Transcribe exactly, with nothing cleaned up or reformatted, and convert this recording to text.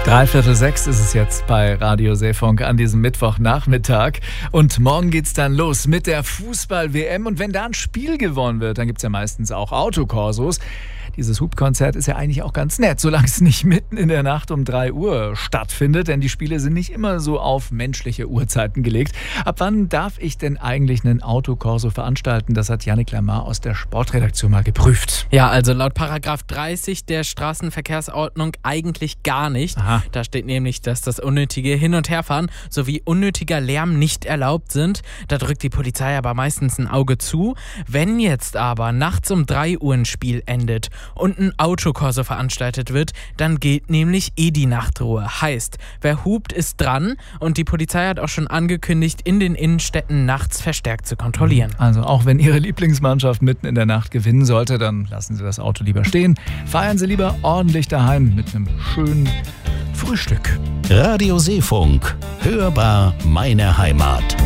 Dreiviertel sechs ist es jetzt bei Radio Seefunk an diesem Mittwochnachmittag. Und morgen geht's dann los mit der Fußball-W M. Und wenn da ein Spiel gewonnen wird, dann gibt's ja meistens auch Autokorsos. Dieses Hupkonzert ist ja eigentlich auch ganz nett, solange es nicht mitten in der Nacht um drei Uhr stattfindet, denn die Spiele sind nicht immer so auf menschliche Uhrzeiten gelegt. Ab wann darf ich denn eigentlich einen Autokorso veranstalten? Das hat Yannick Lamar aus der Sportredaktion mal geprüft. Ja, also laut Paragraph dreißig der Straßenverkehrsordnung eigentlich gar nicht. Aha. Da steht nämlich, dass das unnötige Hin- und Herfahren sowie unnötiger Lärm nicht erlaubt sind. Da drückt die Polizei aber meistens ein Auge zu. Wenn jetzt aber nachts um drei Uhr ein Spiel endet und ein Autokorso veranstaltet wird, dann gilt nämlich eh die Nachtruhe. Heißt, wer hupt, ist dran und die Polizei hat auch schon angekündigt, in den Innenstädten nachts verstärkt zu kontrollieren. Also auch wenn Ihre Lieblingsmannschaft mitten in der Nacht gewinnen sollte, dann lassen Sie das Auto lieber stehen. Feiern Sie lieber ordentlich daheim mit einem schönen Frühstück. Radio Seefunk. Hörbar meine Heimat.